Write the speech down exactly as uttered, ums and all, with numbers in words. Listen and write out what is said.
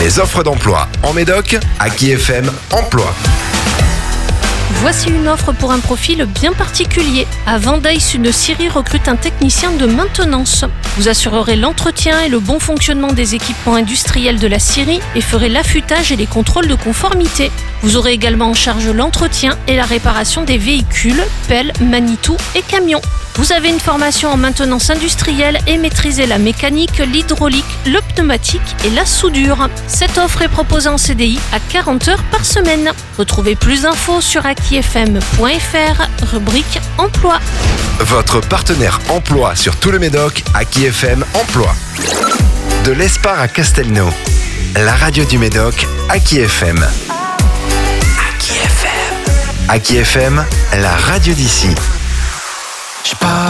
Les offres d'emploi en Médoc, Aki F M Emploi. Voici une offre pour un profil bien particulier. À Vendeil-Sud-Syrie recrute un technicien de maintenance. Vous assurerez l'entretien et le bon fonctionnement des équipements industriels de la scierie et ferez l'affûtage et les contrôles de conformité. Vous aurez également en charge l'entretien et la réparation des véhicules, pelles, manitou et camions. Vous avez une formation en maintenance industrielle et maîtrisez la mécanique, l'hydraulique, le pneumatique et la soudure. Cette offre est proposée en C D I à quarante heures par semaine. Retrouvez plus d'infos sur aki f m point f r, rubrique emploi. Votre partenaire emploi sur tout le Médoc, Aki F M Emploi. De l'Espar à Castelnau, la radio du Médoc, Aki F M. Aki F M. Aki F M, la radio d'ici. J'ai pas